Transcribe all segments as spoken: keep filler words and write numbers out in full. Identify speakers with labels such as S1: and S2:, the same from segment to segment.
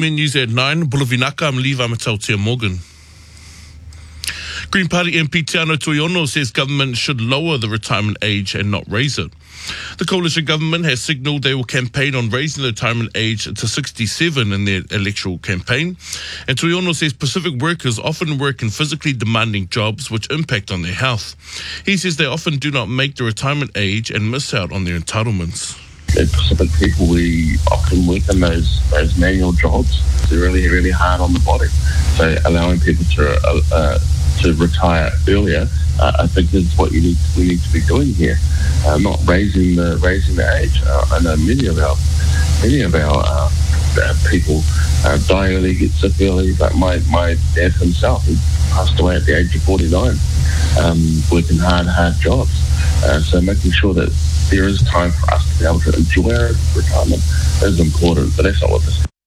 S1: M News at nine, Bulavinaka, I'm Levi Matautia Morgan. Green Party M P Tiano Tuiono says government should lower the retirement age and not raise it. The coalition government has signalled they will campaign on raising the retirement age to sixty-seven in their electoral campaign. And Tuiono says Pacific workers often work in physically demanding jobs which impact on their health. He says they often do not make the retirement age and miss out on their entitlements.
S2: The Pacific people, we often work in those those manual jobs. They're really, really hard on the body. So allowing people to uh, uh, to retire earlier, uh, I think is what you need. We need to be doing here, uh, not raising the raising the age. Uh, I know many of our many of our uh, uh, people uh, die early, get sick early. But my my dad himself, he passed away at the age of forty-nine, um, working hard, hard jobs. Uh, so making sure that there is time for us to be able to enjoy our retirement is important. But that's not what this is.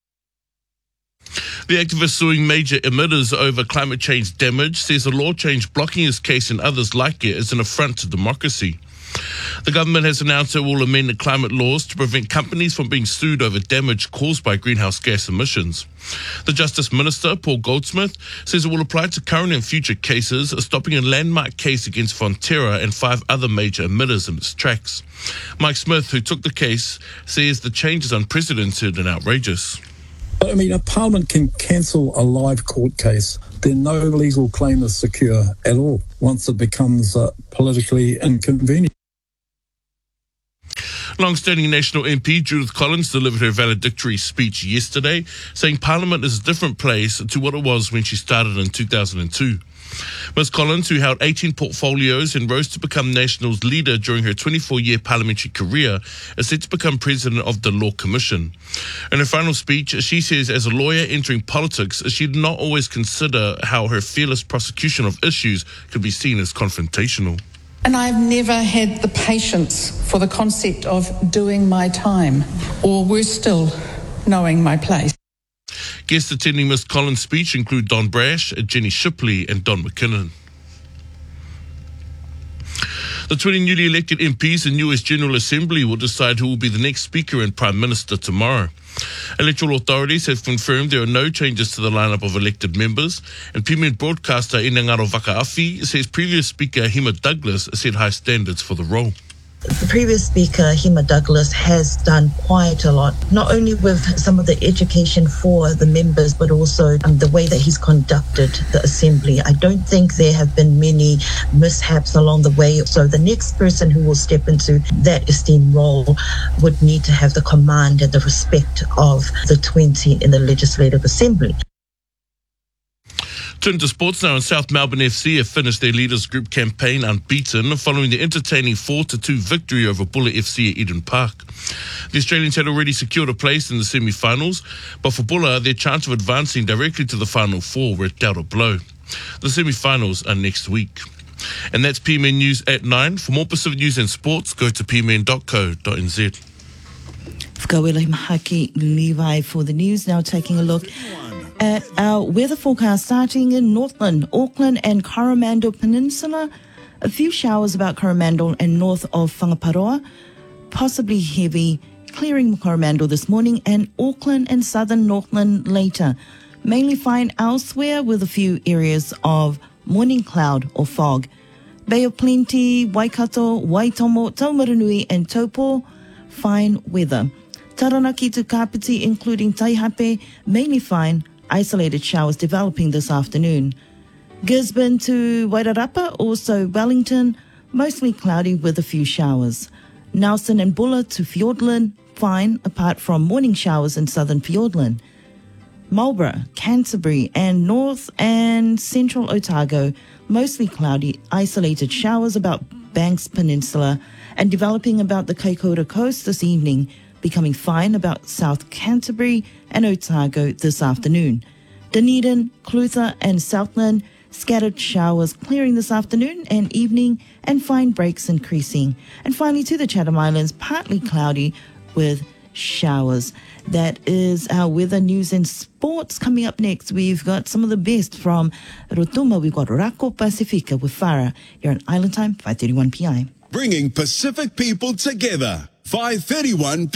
S1: The activist suing major emitters over climate change damage says a law change blocking his case and others like it is an affront to democracy. The government has announced it will amend the climate laws to prevent companies from being sued over damage caused by greenhouse gas emissions. The Justice Minister, Paul Goldsmith, says it will apply to current and future cases, stopping a landmark case against Fonterra and five other major emitters in its tracks. Mike Smith, who took the case, says the change is unprecedented and outrageous.
S3: I mean, a parliament can cancel a live court case. Then no legal claim is secure at all once it becomes uh, politically inconvenient.
S1: Long-standing National M P Judith Collins delivered her valedictory speech yesterday, saying Parliament is a different place to what it was when she started in two thousand two. Miz Collins, who held eighteen portfolios and rose to become National's leader during her twenty-four-year parliamentary career, is set to become president of the Law Commission. In her final speech, she says as a lawyer entering politics, she did not always consider how her fearless prosecution of issues could be seen as confrontational.
S4: And I've never had the patience for the concept of doing my time, or worse still, knowing my place.
S1: Guests attending Miz Collins' speech include Don Brash, Jenny Shipley and Don McKinnon. The twenty newly elected M Ps in U S General Assembly will decide who will be the next Speaker and Prime Minister tomorrow. Electoral authorities have confirmed there are no changes to the lineup of elected members, and P M N broadcaster Inangaro Vakaafi says previous Speaker Hima Douglas set high standards for the role.
S5: The previous Speaker, Hima Douglas, has done quite a lot, not only with some of the education for the members, but also um, the way that he's conducted the Assembly. I don't think there have been many mishaps along the way. So the next person who will step into that esteemed role would need to have the command and the respect of the twenty in the Legislative Assembly.
S1: Turn to sports now, and South Melbourne F C have finished their Leaders Group campaign unbeaten following the entertaining four to two victory over Buller F C at Eden Park. The Australians had already secured a place in the semi-finals, but for Buller, their chance of advancing directly to the Final Four were dealt a blow. The semi-finals are next week. And that's P M N News at nine. For more Pacific news and sports, go to p m n dot co dot n z.
S6: Whakawela Mahaki Levi for the news. Now taking a look at our weather forecast starting in Northland, Auckland and Coromandel Peninsula. A few showers about Coromandel and north of Whangaparoa, possibly heavy, clearing Coromandel this morning, and Auckland and southern Northland later. Mainly fine elsewhere with a few areas of morning cloud or fog. Bay of Plenty, Waikato, Waitomo, Taumarunui and Taupo, fine weather. Taranaki to Kapiti, including Taihape, mainly fine, isolated showers developing this afternoon. Gisborne to Wairarapa, also Wellington, mostly cloudy with a few showers. Nelson and Buller to Fiordland, fine, apart from morning showers in southern Fiordland. Marlborough, Canterbury and north and central Otago, mostly cloudy, isolated showers about Banks Peninsula and developing about the Kaikoura coast this evening, becoming fine about South Canterbury and Otago this afternoon. Dunedin, Clutha and Southland, scattered showers clearing this afternoon and evening and fine breaks increasing. And finally to the Chatham Islands, partly cloudy with showers. That is our weather, news and sports. Coming up next, we've got some of the best from Rotuma. We've got Rako Pacifica with Farah here on Island Time, five thirty-one p m.
S7: Bringing Pacific people together, five thirty-one p m.